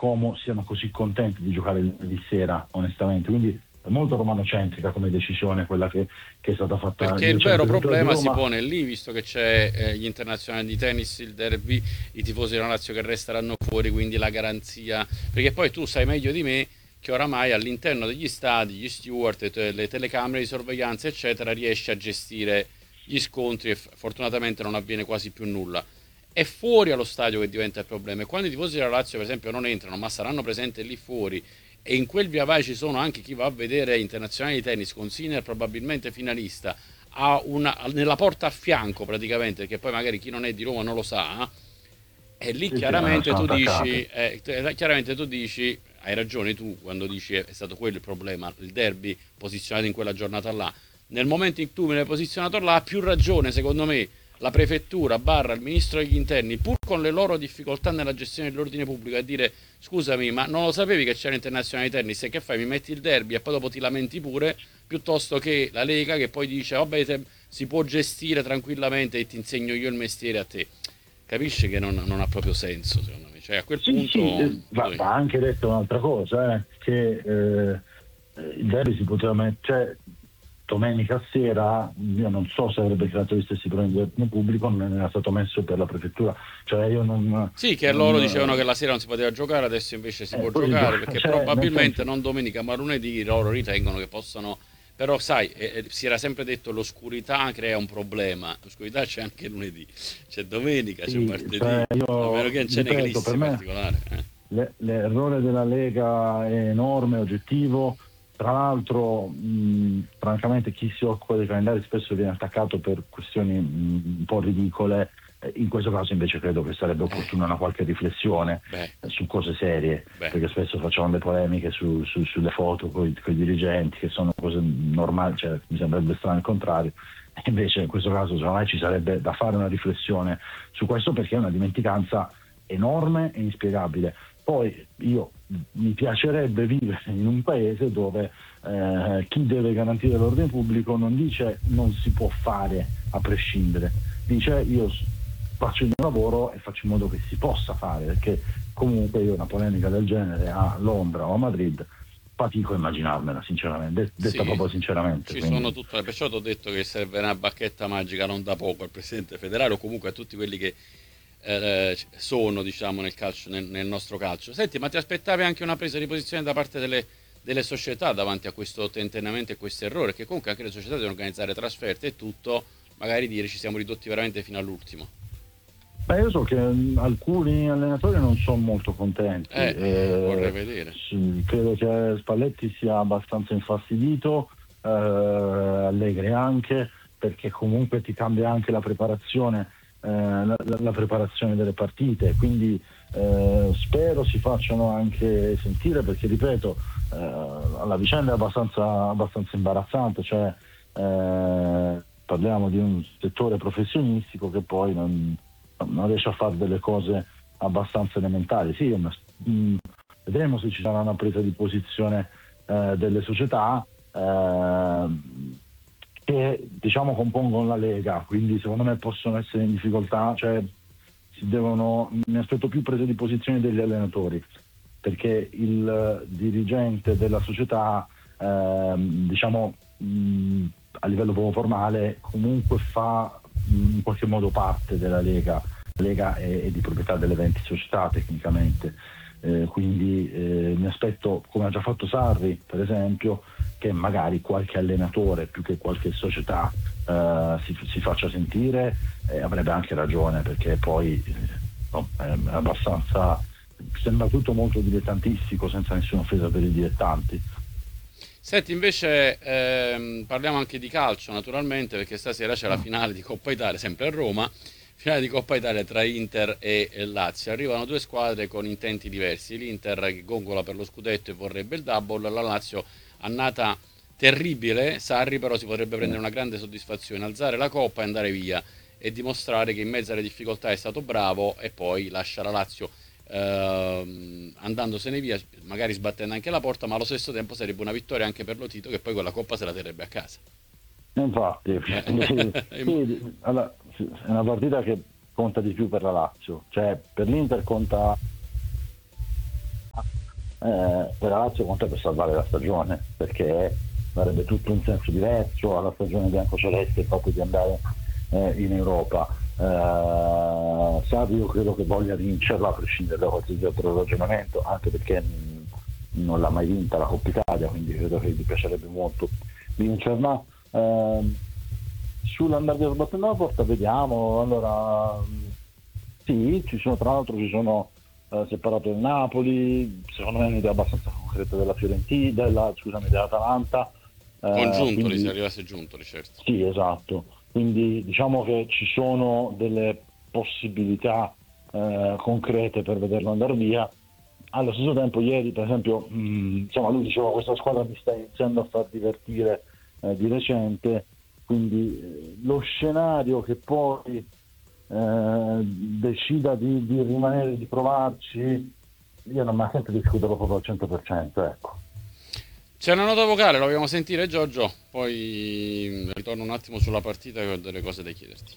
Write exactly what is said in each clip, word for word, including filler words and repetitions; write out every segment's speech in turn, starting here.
Como siano così contenti di giocare di sera, onestamente. Quindi è molto romanocentrica come decisione quella che, che è stata fatta. Perché il vero problema si pone lì, visto che c'è eh, gli internazionali di tennis, il derby, i tifosi della Lazio che resteranno fuori, quindi la garanzia. Perché poi tu sai meglio di me che oramai all'interno degli stadi, gli steward, le telecamere di sorveglianza, eccetera, riesce a gestire gli scontri e fortunatamente non avviene quasi più nulla. È fuori allo stadio che diventa il problema, e quando i tifosi della Lazio per esempio non entrano ma saranno presenti lì fuori, e in quel via vai ci sono anche chi va a vedere internazionali di tennis con Sinner probabilmente finalista a una, nella porta a fianco praticamente, che poi magari chi non è di Roma non lo sa, e lì sì, chiaramente sì, tu dici eh, chiaramente tu dici hai ragione tu quando dici è stato quello il problema, il derby posizionato in quella giornata là. Nel momento in cui tu me l'hai posizionato là, ha più ragione secondo me la prefettura barra il ministro degli interni, pur con le loro difficoltà nella gestione dell'ordine pubblico, a dire scusami ma non lo sapevi che c'era internazionale di tennis, e che fai, mi metti il derby e poi dopo ti lamenti pure, piuttosto che la Lega che poi dice vabbè te, si può gestire tranquillamente e ti insegno io il mestiere a te. Capisci che non, non ha proprio senso secondo me, cioè a quel sì, punto sì, va, va anche detto un'altra cosa, eh, che eh, il derby si poteva mettere, cioè, domenica sera io non so se avrebbe creato gli stessi problemi nel pubblico, non era stato messo per la prefettura, cioè io non sì, che non, loro dicevano che la sera non si poteva giocare, adesso invece si eh, può poi, giocare, perché cioè, probabilmente senso, non domenica ma lunedì loro ritengono che possano, però sai eh, eh, si era sempre detto l'oscurità crea un problema, l'oscurità c'è anche lunedì, c'è domenica, c'è sì, cioè martedì, a meno io che non c'è ripeto, per un'eclissi me particolare eh. le- l'errore della Lega è enorme, oggettivo. Tra l'altro, mh, francamente, chi si occupa dei calendari spesso viene attaccato per questioni mh, un po' ridicole. Eh, In questo caso invece credo che sarebbe Eh, opportuna una qualche riflessione beh, eh, su cose serie, beh, perché spesso facciamo le polemiche su- su- sulle foto con i dirigenti, che sono cose normali, cioè mi sembrerebbe strano il contrario. E invece in questo caso secondo me ci sarebbe da fare una riflessione su questo, perché è una dimenticanza enorme e inspiegabile. Poi io mi piacerebbe vivere in un paese dove eh, chi deve garantire l'ordine pubblico non dice non si può fare a prescindere, dice io faccio il mio lavoro e faccio in modo che si possa fare, perché comunque io una polemica del genere a Londra o a Madrid fatico a immaginarmela, sinceramente, detta sì, proprio sinceramente. ci sono Quindi, tutte, perciò ti ho detto che serve una bacchetta magica non da poco al presidente federale o comunque a tutti quelli che eh, sono diciamo nel calcio, nel, nel nostro calcio. Senti, ma ti aspettavi anche una presa di posizione da parte delle, delle società davanti a questo tentennamento e questo errore, che comunque anche le società devono organizzare trasferte e tutto, magari dire ci siamo ridotti veramente fino all'ultimo. beh, io so che mh, alcuni allenatori non sono molto contenti, Eh, vorrei eh, vedere. sì, credo che Spalletti sia abbastanza infastidito, eh, Allegri anche, perché comunque ti cambia anche la preparazione, eh, la, la preparazione delle partite, quindi eh, spero si facciano anche sentire, perché ripeto, eh, la vicenda è abbastanza, abbastanza imbarazzante, cioè eh, parliamo di un settore professionistico che poi non non riesce a fare delle cose abbastanza elementari. Sì, una, mh, vedremo se ci sarà una presa di posizione eh, delle società eh, che diciamo compongono la Lega, quindi secondo me possono essere in difficoltà, cioè si devono, mi aspetto più prese di posizione degli allenatori, perché il dirigente della società eh, diciamo mh, a livello proprio formale comunque fa in qualche modo parte della Lega. La Lega è, è di proprietà delle venti società tecnicamente, eh, quindi eh, mi aspetto, come ha già fatto Sarri per esempio, che magari qualche allenatore più che qualche società eh, si, si faccia sentire, e avrebbe anche ragione, perché poi eh, no, è abbastanza, sembra tutto molto dilettantistico, senza nessuna offesa per i dilettanti. Senti, invece ehm, parliamo anche di calcio naturalmente, perché stasera c'è la finale di Coppa Italia, sempre a Roma, finale di Coppa Italia tra Inter e Lazio. Arrivano due squadre con intenti diversi, l'Inter che gongola per lo scudetto e vorrebbe il double, la Lazio annata terribile, Sarri però si potrebbe prendere una grande soddisfazione, alzare la Coppa e andare via e dimostrare che in mezzo alle difficoltà è stato bravo, e poi lascia la Lazio ehm, andandosene via, magari sbattendo anche la porta, ma allo stesso tempo sarebbe una vittoria anche per lo Tito, che poi quella Coppa se la terrebbe a casa. Infatti, sì, allora, è una partita che conta di più per la Lazio, cioè per l'Inter conta eh, per la Lazio conta per salvare la stagione, perché darebbe tutto un senso diverso alla stagione biancoceleste il fatto di andare eh, in Europa. eh, Sarri io credo che voglia vincerla a prescindere da qualsiasi altro ragionamento, anche perché mh, non l'ha mai vinta la Coppa Italia, quindi credo che gli piacerebbe molto vincerla. eh, Sull'andare sbattendo la porta vediamo. Allora sì, ci sono, tra l'altro ci sono eh, separato il Napoli, secondo me è un'idea abbastanza concreta della Fiorentina, della, scusami, dell'Atalanta. Con eh, Giuntoli, quindi, se arrivasse Giuntoli, certo. sì, esatto, quindi diciamo che ci sono delle possibilità eh, concrete per vederlo andare via. Allo stesso tempo ieri per esempio mh, insomma lui diceva questa squadra mi sta iniziando a far divertire eh, di recente, quindi eh, lo scenario che poi eh, decida di, di rimanere, di provarci, io non mi sento di discuterlo proprio al cento per cento, ecco. C'è una nota vocale, la vogliamo sentire Giorgio, poi ritorno un attimo sulla partita che ho delle cose da chiederti.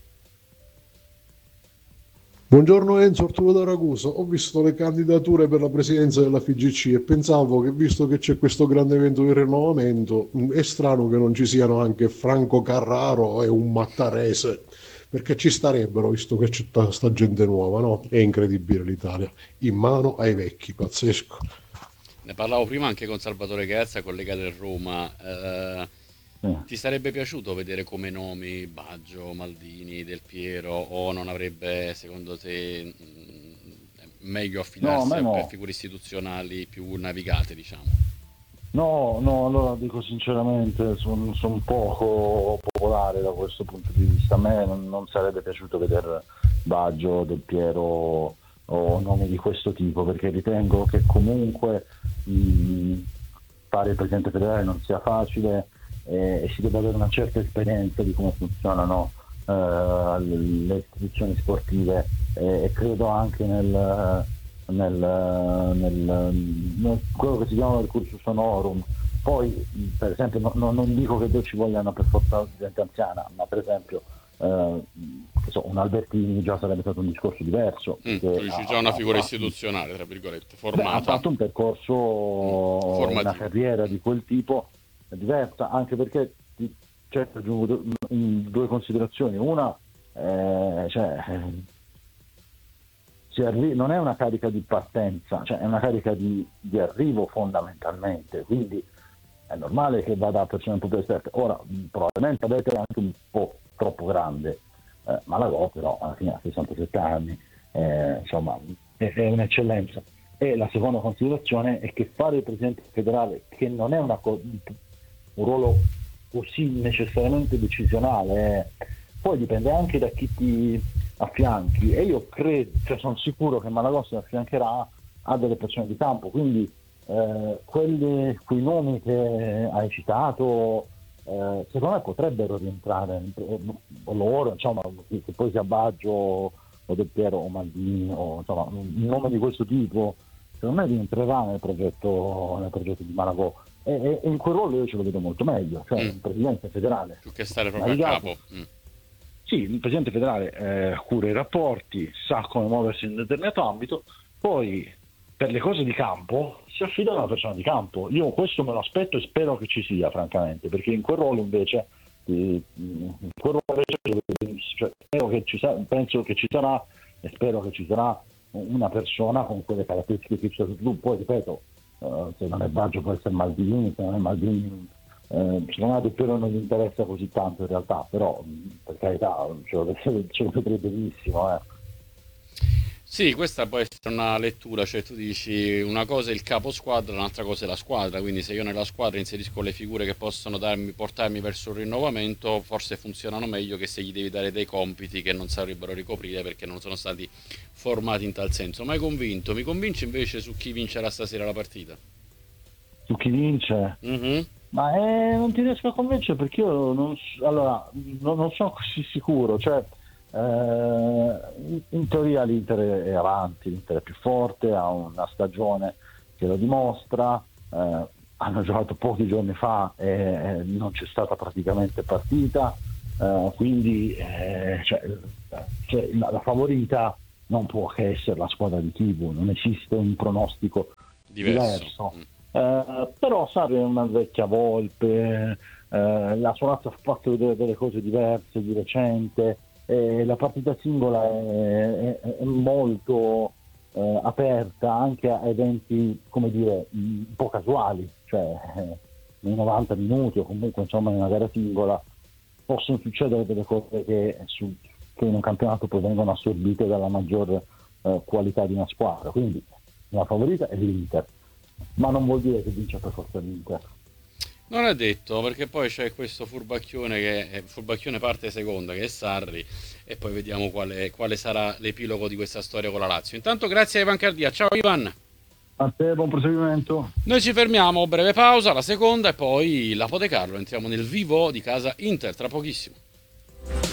Buongiorno Enzo, Arturo da Ragusa. Ho visto le candidature per la presidenza della F I G C e pensavo che, visto che c'è questo grande evento di rinnovamento, è strano che non ci siano anche Franco Carraro e un Mattarese, perché ci starebbero, visto che c'è t- sta gente nuova, no? È incredibile l'Italia, in mano ai vecchi, pazzesco. Ne parlavo prima anche con Salvatore Gazza, collega del Roma. Eh, Eh. ti sarebbe piaciuto vedere come nomi Baggio, Maldini, Del Piero, o non avrebbe secondo te mh, meglio affidarsi No, a me a no. figure istituzionali più navigate, diciamo? No, no, allora dico sinceramente, sono son poco popolare da questo punto di vista. A me non, non sarebbe piaciuto vedere Baggio, Del Piero o nomi di questo tipo, perché ritengo che comunque mh, fare il presidente federale non sia facile e, e si deve avere una certa esperienza di come funzionano eh, le, le istituzioni sportive e, e credo anche nel... Nel, nel, nel quello che si chiama il cursus honorum. Poi per esempio no, non dico che ci vogliano per forza gente anziana, ma per esempio eh, so, un Albertini già sarebbe stato un discorso diverso, Mm, tu dici già una figura istituzionale, tra virgolette, formata. Beh, ha fatto un percorso, formativo, una carriera di quel tipo diversa, anche perché certo aggiungo due considerazioni. Una eh, cioè non è una carica di partenza, cioè è una carica di, di arrivo fondamentalmente, quindi è normale che vada a persone un po' più esperte. Ora probabilmente avete anche un po' troppo grande, eh, Malagò però alla fine ha sessantasette anni, eh, insomma è, è un'eccellenza. E la seconda considerazione è che fare il presidente federale, che non è una co- un ruolo così necessariamente decisionale, eh, poi dipende anche da chi ti affianchi, e io credo, cioè sono sicuro che Malagò si affiancherà a delle persone di campo, quindi eh, quelli, quei nomi che hai citato eh, secondo me potrebbero rientrare loro, insomma, che poi sia Baggio o Del Piero o Maldini o insomma un nome di questo tipo secondo me rientrerà nel progetto, nel progetto di Malagò e, e in quel ruolo io ce lo vedo molto meglio, cioè mm. un presidente federale più che stare proprio a capo. Mm. Sì, il presidente federale eh, cura i rapporti, sa come muoversi in un determinato ambito, poi per le cose di campo si affida a una persona di campo. Io questo me lo aspetto e spero che ci sia, francamente, perché in quel ruolo invece, eh, in quel ruolo invece cioè, spero che ci sa- penso che ci sarà e spero che ci sarà una persona con quelle caratteristiche che ci sono tu. Poi ripeto, eh, se non è Baggio può essere Maldini, se non è Maldini... Eh, secondo me Del Piero non gli interessa così tanto in realtà, però per carità ce lo, ce lo vedrei benissimo. Eh. Sì, questa può essere una lettura, cioè tu dici una cosa è il capo squadra, un'altra cosa è la squadra, quindi se io nella squadra inserisco le figure che possono darmi, portarmi verso il rinnovamento, forse funzionano meglio che se gli devi dare dei compiti che non sarebbero ricoprire perché non sono stati formati in tal senso. Ma hai convinto? Mi convinci invece su chi vincerà stasera la partita? Su chi vince? Mm-hmm. Ma eh, non ti riesco a convincere perché io non, allora, non, non sono così sicuro, cioè eh, in, in teoria l'Inter è avanti, l'Inter è più forte, ha una stagione che lo dimostra, eh, hanno giocato pochi giorni fa e eh, non c'è stata praticamente partita, eh, quindi eh, cioè, cioè, la, la favorita non può che essere la squadra di Kivu, non esiste un pronostico diverso, diverso. Mm. Eh, però Sarri è una vecchia volpe, eh, la sua razza ha fatto vedere delle cose diverse di recente, eh, la partita singola è, è, è molto eh, aperta anche a eventi, come dire, un po' casuali, cioè eh, nei novanta minuti o comunque insomma in una gara singola possono succedere delle cose che, su, che in un campionato poi vengono assorbite dalla maggior eh, qualità di una squadra, quindi la favorita è l'Inter, ma non vuol dire che vince per forza l'Inter. Non è detto, perché poi c'è questo furbacchione che è furbacchione parte seconda, che è Sarri, e poi vediamo quale, quale sarà l'epilogo di questa storia con la Lazio. Intanto grazie a Ivan Cardia, ciao Ivan. A te, buon proseguimento. Noi ci fermiamo, breve pausa, la seconda, e poi la Pote Carlo, entriamo nel vivo di casa Inter tra pochissimo.